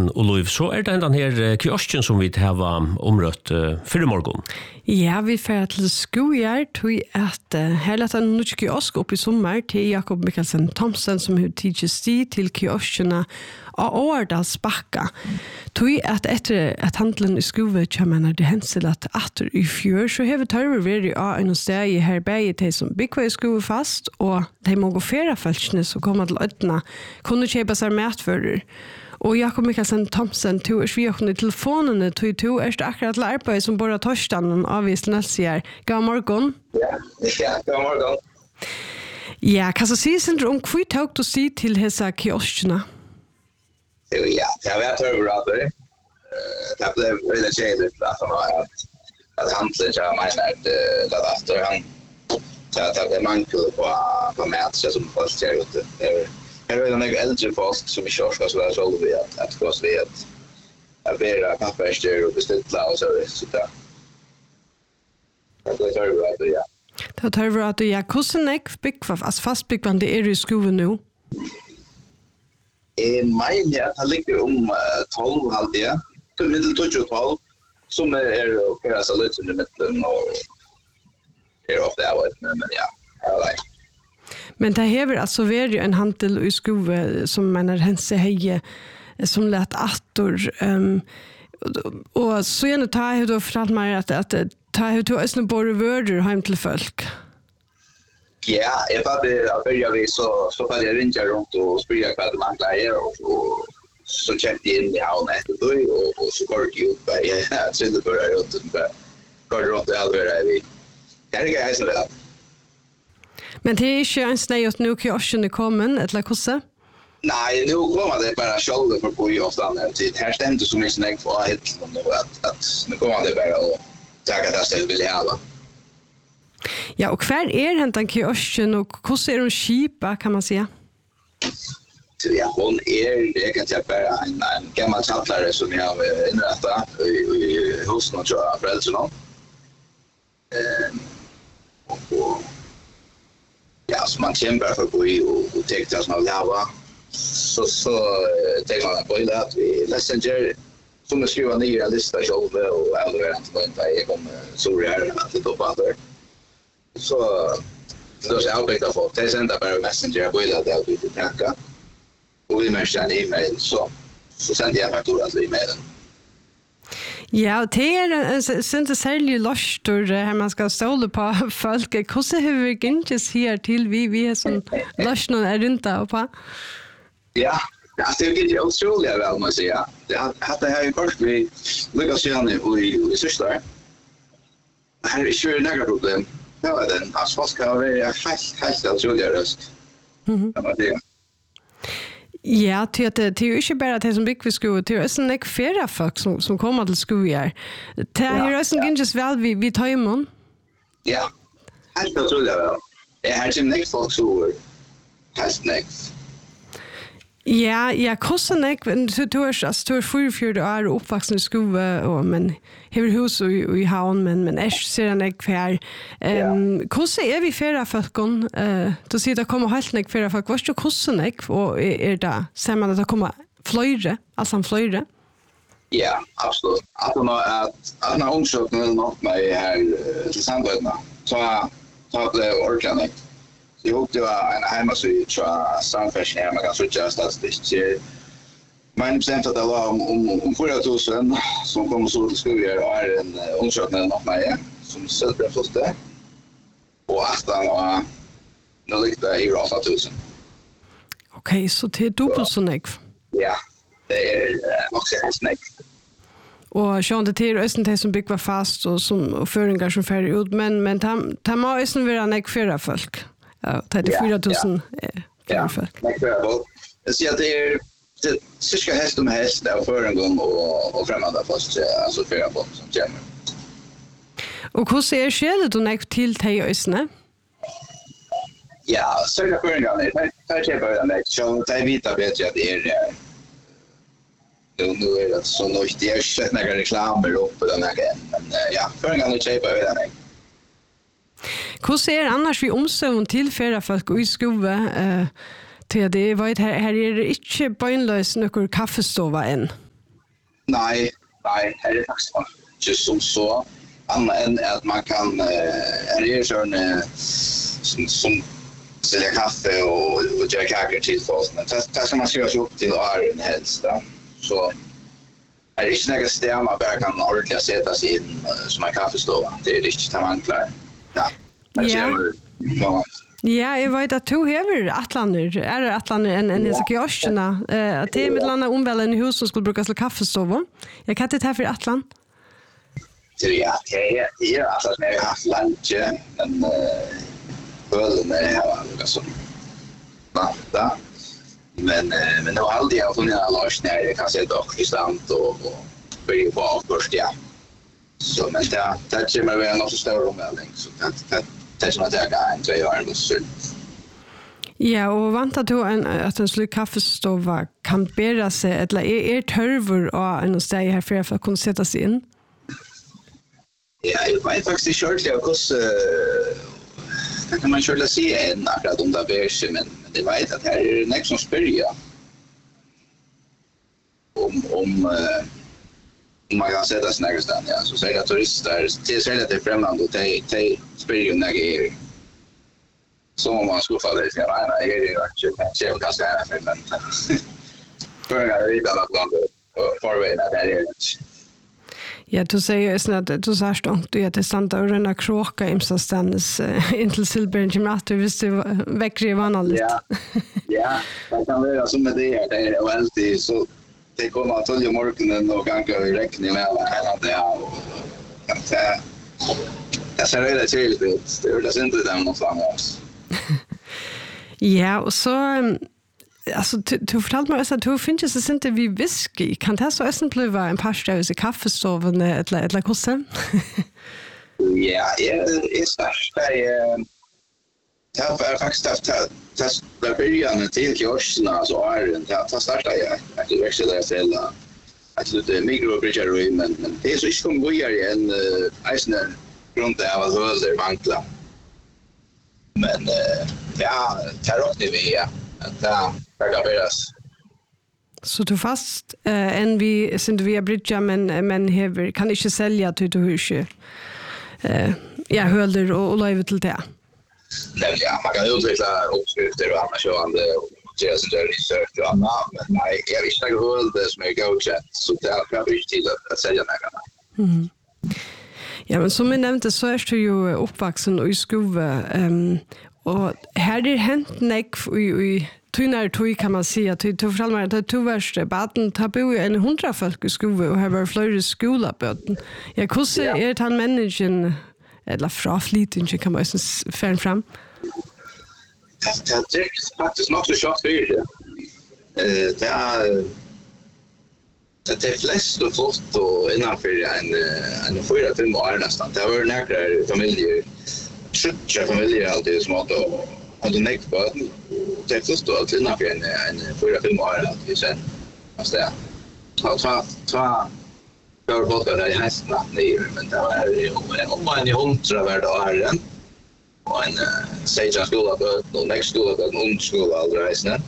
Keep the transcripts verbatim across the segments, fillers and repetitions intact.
Karin och Louv, så är det den här kiosken som vi har omrött uh, för morgon. Ja, vi får till skojar till att uh, hela den nya kiosk upp i sommar till Jakob Mikkelsen Thomsen som har tidits sti till kioskerna av Årdalsbacka. Tui at etter at handelen i skove kommer det hensel at atter i fjør, så har vi tørver vært av en sted i herberget til som byggvar i skove fast, og de må gå ferafölkene som kommer til ødna, kunne kjøpe seg matfører. Og Jakob Mikkelsen Thomsen, to er sviåkne i telefonene, to to er det akkurat til arbeid som bare torsdagen avvist nødsier. God morgen. Ja, ja, god morgen. Ja, hva så sier Sindre om hva tog du si til hese kioskene? Ja, jag vet hur bra det är. Det blev väldigt tjejligt att att handla så man att efter han så att det man kunde på på mat så som fast jag ute. Det är en äldre fast som vi kör ska så där så vi att att kos vi att att vara papperster och beställa och så så där. Det är hur bra det ja. Det tar vi att jag kusenek big as fast big van det är i skoven nu. I min ja, det ligger om tolv halv det. Till middel tjugo tolv som är och så lite i mitten och är off där men men ja, I like. Men det hever alltså var en handel i skove som man har hense heje som lät attor um, och så gärna tar jag då fortalt mig att att tar jag då ösna bor vörder hem till folk. Ja, jag hade började vi så så hade jag ringt runt och spyrja vad man klarar och så checkade in i havn efter då och så går det ut på ja, så det börjar runt och går runt det alldeles vi. Kan jag säga det? Men det är inte en snäj att nu kiosken är kommen, eller kossa? Nej, nu kommer det bara själva för på just den tid. Här stämde så mycket snägt för helt om det att att nu kommer det bara och tacka det så vill jag ha. Ja, och kvar är hentan kiosken och hur är de skipa kan man säga? Ja, hon är det kan jag bara en, en gammal chattlare som jag har inrättat i, i husen och köra föräldrarna. Ehm och, och ja, så man kämpar för att bo i och, och täckta som av lava. Så så tänker man på det att vi Messenger som skriver ner en lista själva och alla inte vänta jag kommer så här att det på där. Så då så jag vet att det sända bara Messenger på det där vi tacka. Och vi måste en e-mail så så sänder jag faktura till e-mailen. Ja, det är inte särskilt lustor här man ska ståla på folk. Hur har vi inte här till vi vi är som lustor är runt där på? Ja, det är ju otroligt väl måste säga. Det hade jag ju först vi lyckas göra nu i i systrar. Här är ju några problem. Ja, den asfalt ska vara helt helt otroligt röst. Mhm. Ja, ja, till att det är ju inte bara det som bygger vi skolan, det är också en flera folk som, som kommer till skolan. Det är ju också inte väl vi, vi tar imon. Ja, helt otroligt väl. Det är här som nästa folk så helt nästa. Ja, ja, kosten ek, du du er altså du er fyrfjørde år oppvaksen i skole og men hever hus i, i havn men men er ser han ek fer. Ehm kosten er vi færre folkene. Eh du sier det kommer helt nek færre folk. Vad är kosten ek og er det ser man at det kommer fløyre, altså fløyre. Ja, absolut. Att man att att när undersökningen något mig här till Sandödna så så det organic. Jag hoppade en hemmasida tror samfärdseln här man kan switcha statistik. Men procent av det var om om fyra tusen som kommer så till skolan och är en undersökning av mig som söder första. Och aftan och nu ligger det i åtta tusen. Okej, så det är dubbelt så mycket. Ja, det är också en snack. Och Sean det till östen det som bygger fast och som föringar som färd ut men men tam tam östen vill han ekfera folk. Ja, trettiofyra tusen ja. folk. Ja. Jag ser att det är det cirka häst om häst där föringång och och främmande fast alltså fyra folk som kommer. Och hur ser skedet och nek till te östne? Ja, cirka föringång det tar jag bara med så det vita bättre att det är nu är det så nog det är sett några reklamer upp på den här men ja, föringång det köper vi den. Hur ser annars vi omsøvn til færre folk i skove eh, til det? Vet, her, her er det ikke bøgnløs noen kaffestova enn? Nej, nej, här är faktiskt just som så. Annat än att man kan äh, är det sån äh, som, som sälja kaffe och, och göra kakor till folk. Men det, det ska man skriva upp till åren helst. Ja. Så är det inte några ställen man bara kan ordentligt sätta sig in uh, som en kaffestova. Det är inte man klar. Ja, det Ja. Ja. Ja, jeg vet at du hever atlander, er det atlander enn en disse kioskene. Uh, det er med landa omvelen i hus som skulle brukes til kaffestova. Jeg kan ikke ta for atlan. Ja, det är det är alltså när jag har haft lunch men ölen är här alltså. Va? Da. Men men då alltid jag funnit alla lösningar jag kan se dock i stand och börja på först ja. Så men det det kommer väl något större omvälvning så det det det som att jag går in så jag är så. Ja, og vantar du en, at en slik kaffestova kan bæra seg, eller er, er tørver av en steg her for å kunne sette seg inn? Ja, jag vet faktiskt inte kört jag hos det kan man själv se en akkurat om det är men det vet att här är det nästa som spyrja om om om man kan sätta sig någonstans ja så säger att turister till sig att det är främmande och de de spyrja när det är så om man skulle falla det ska vara är det ju kanske jag kan säga men för jag vet att landa förväg när det är Ja, du säger snart att du sa stångt du att det stannar och rena kråka imsa stannes uh, intill silberen gemater hvis du väcker i vannan lite. Ja, ja, det kan vara som med det. Det är alltid så det kommer att tolja morgonen och ganska i räkning med alla hela det och det det ser väldigt trevligt ut. Det är väl inte det någonstans. Ja, och så alltså du, du fortalte mig att du finns det inte vi whisky. Kan det så essen bli en parstøvs i kaffestoven eller eller kossen? Ja, jag är starkt där. Jag har faktiskt haft test där början till kioskerna så är det att starta jag att det växer där till att det är mikrobryggeri men men det är så inte kommer gå igen Eisner runt det av höger bankla. Men ja, tarot det vi ja. Att Så du fast eh, en vi syns vi har bridge men men hever kan inte sälja till du hus. Eh ja, hölder och live till det. Nej, ja, man kan utveckla uppskrifter och andra sjövande och göra sin research och annat, men nej, jag visste inte hölder som är godkänt så det har jag inte tid att sälja några. Mm. Ja, men som jag nämnde så är du ju uppvuxen i Skove um, och här är det hänt näck i Tunar tui kan man säga att du fortalte mig att du värste baden tar bo en hundra folk i Skove och här var flera skolaböten. Ja, hur är det han människan eller fraflytingen kan man ju färn fram? Det är faktiskt något så tjockt för det. Det är det är flest och flott och innanför en, en fyra fem år nästan. Det har varit några familjer, tjugo familjer alltid smått och hade näkt på att det är flest och alltid innanför en, en fyra fem år alltid sen. Alltså det är två, två för folk där i hästen ner, men det var om en i hundra värld av herren och en sejan skola på och nästa skola på en ung skola alldeles nej.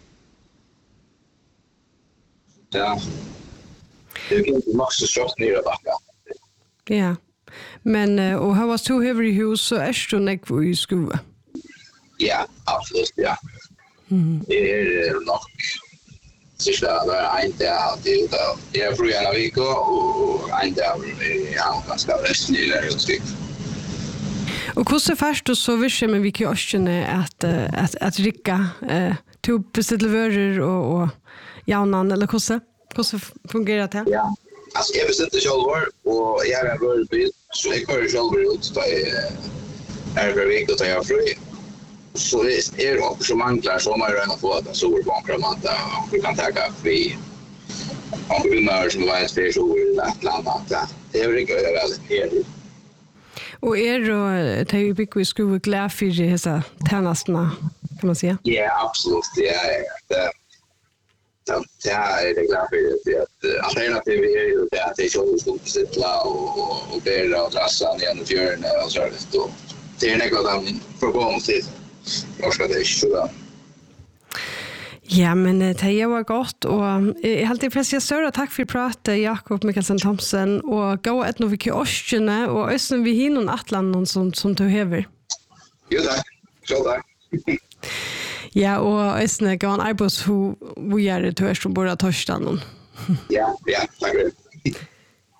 Ja. Det är inte max så tjockt ner backa. Ja. Men och har var så heavy hus så är det näck i Skove. Ja, absolut, ja. Mm. Det är nog sista där en dag till då. Det är för en vecka och en dag ja, ganska resten i det just. Och hur så först och så visste men vi kan ju att att att rycka eh till beställvaror och och jaunan eller hur så hur så fungerar det? Ja. Alltså jag beställde själv och jag har varit på så jag kör själv ut då är det vecka då jag fri. Så det är också så manglar så man redan får att så på kramata och kan ta vi om vi när som var ett så att landa det är det väl här. Och är då det är ju big vi skulle glad för det här tjänsterna kan man säga. Ja, absolut. Ja, det det är det glad för det att alternativ är ju det att det är så stort sitta och och bära och drassa ner i fjärden och så då. Det är något av för gång till norska det är så. Ja, men det är var gott och jag hade först jag större tack för pratet Jakob Mikkelsen Thomsen och gå ett nog vi Östjene och östen vi hinner Atlant som som du häver. Jo tack. Så där. Ja, och östen går en arbets hur vi gör det till att bara torsdagen. Ja, ja, tack.